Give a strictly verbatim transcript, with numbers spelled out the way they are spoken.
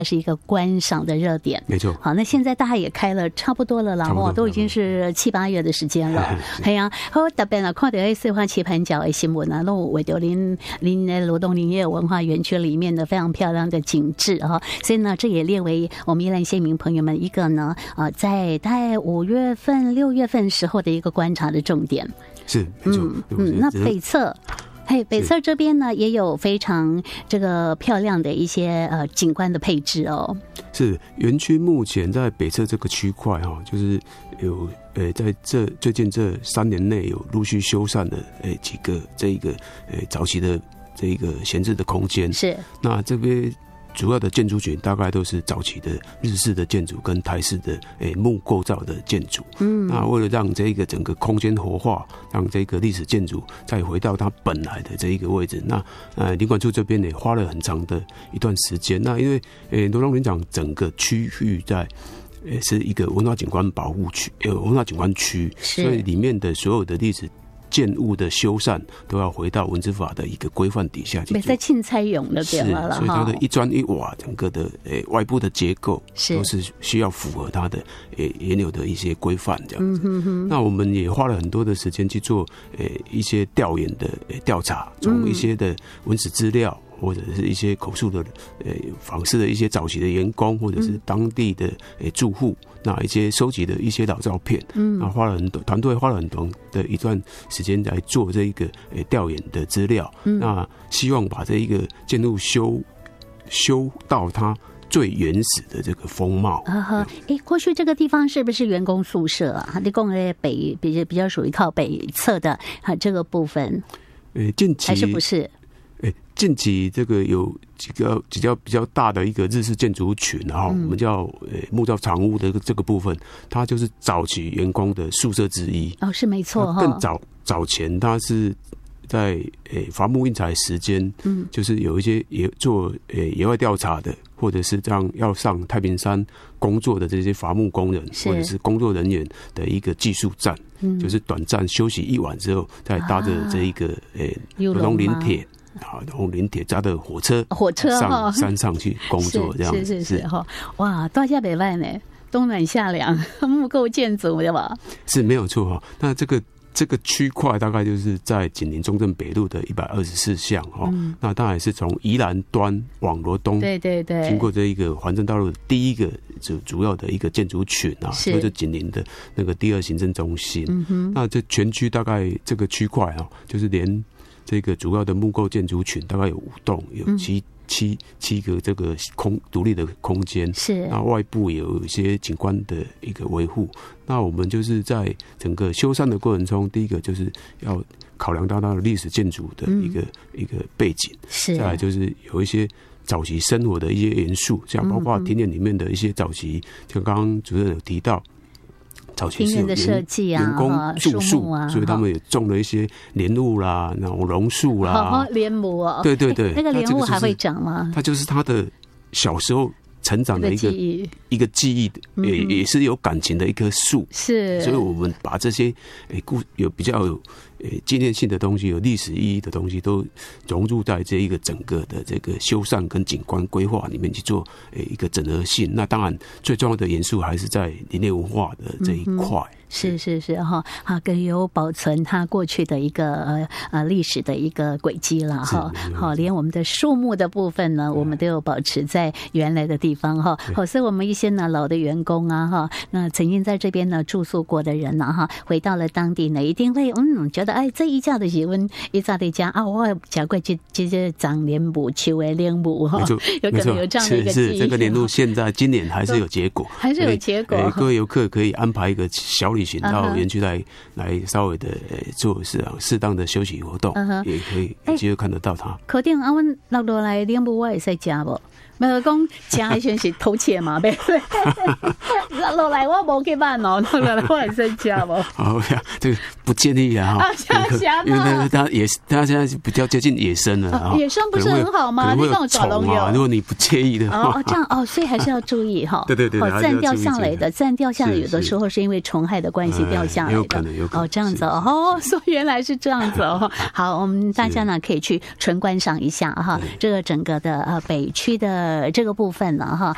是一个观赏的热点， 没错。 好，那现在大概也开了差不多了啦，哦，都已经是七八月的时间了。哎呀，好特别啊，看到那四花棋盘角的新闻啊，那为到林林的罗东林业文化园区里面的非常漂亮的景致啊，所以呢，这也列为我们宜兰县民朋友们一个呢，呃，在大概五月份、六月份时候的一个观察的重点。 是，没错。 嗯嗯，那北侧。嘿，北侧这边呢也有非常这个漂亮的一些呃景观的配置哦。 是，园区目前在北侧这个区块哈，就是有呃在这最近这三年内有陆续修缮的呃几个这一个呃早期的这一个闲置的空间。 是， 那这边主要的建筑群大概都是早期的日式的建筑跟台式的诶木构造的建筑。嗯，那为了让这个整个空间活化，让这个历史建筑再回到它本来的这一个位置，那呃林管处这边也花了很长的一段时间。那因为诶罗东林场整个区域在呃是一个文化景观保护区，呃文化景观区，所以里面的所有的历史建物的修缮都要回到文资法的一个规范底下去做， 没在钦差用那边了啦， 所以它的一砖一瓦整个的诶外部的结构都是需要符合它的诶原有的一些规范这样子。嗯、哼哼那我们也花了很多的时间去做诶一些调研的调查，从一些的文史资料。或者是一些口述的，呃，访视的一些早期的员工，或者是当地的呃住户，那一些收集的一些老照片，嗯，那花了很多团队花了很多的一段时间来做这一个呃调研的资料，嗯，那希望把这一个建筑修修到它最原始的这个风貌。啊哈， 哎，过去这个地方是不是员工宿舍啊？你讲的北比较比较属于靠北侧的啊这个部分， 呃，近期还是不是？ 欸、近期这个有几个比较比较大的一个日式建筑群哈、嗯，我们叫呃木造长屋的这个部分，它就是早期员工的宿舍之一。哦， 是没错哈。 更早早前，它是在诶伐木运材时间，嗯，就是有一些也做诶野外调查的，或者是这样要上太平山工作的这些伐木工人，或者是工作人员的一个技术站，嗯，就是短暂休息一晚之后，再搭着这一个诶罗东林铁。好，然后林铁扎的火车， 火车上山上去工作，这样是是是哈，哇，大家北外呢，冬暖夏凉，木构建筑对吧？ 是没有错哈。那这个这个区块大概就是在紧邻中正北路的一百二十四巷哈。嗯、那当然是从宜兰端往罗东， 对对对， 经过这一个环镇道路的第一个主主要的一个建筑群啊，就是紧邻的那个第二行政中心。嗯哼，那这全区大概这个区块啊，就是连。这个主要的木构建筑群大概有五栋，有七、嗯、七七个这个空独立的空间，是那外部也有一些景观的一个维护。那我们就是在整个修缮的过程中，第一个就是要考量到它的历史建筑的一个、嗯、一个背景，是再来就是有一些早期生活的一些元素，像包括庭院里面的一些早期，像刚刚主任有提到。早期是的设计啊， 员工住宿啊，所以他们也种了一些莲雾啦，那种榕树啦， 好莲雾哦， 对对对， 那个莲雾还会长吗？ 它就是他的小时候成长的一个一个记忆，也也是有感情的一棵树，是，所以我们把这些诶故有比较有诶纪念性的东西，有历史意义的东西，都融入在这一个整个的这个修缮跟景观规划里面去做诶一个整合性。那当然最重要的元素还是在林业文化的这一块。嗯是是是哈，啊，更有保存它过去的一个呃呃历史的一个轨迹了哈。好，连我们的树木的部分呢，我们都有保持在原来的地方哈。好，所以我们一些呢老的员工啊哈，那曾经在这边呢住宿过的人呢哈，回到了当地呢，一定会嗯觉得哎这一家的气温，一家的家啊，我吃过这这些长莲雾、秋的莲雾哈，有可能有这样的一个记忆。 是是，这个莲雾现在今年还是有结果， 还是有结果。 各位游客可以安排一个小旅行到园区来、uh-huh. 来稍微的做适适当的休息活动， uh-huh. 也可以有机会看得到它。 肯定啊，阮落落来莲雾我会使吃无？没有讲吃的全是偷窃嘛，对不对？落落来我无去办哦，落落来我会使吃无？ 哦呀，这个不建议啊，哈，因为它也它现在比较接近野生了， 哦、野生不是很好吗？ 你跟我找龙友，如果你不介意的话， 哦，这样哦，所以还是要注意哈。 对对对， 自然掉下来的，自然掉下来有的时候是因为虫害的关系掉下来的， 有可能有可能哦，这样子哦，所以原来是这样子哦。好，我们大家呢可以去纯观赏一下哈，这个整个的呃北区的这个部分呢哈，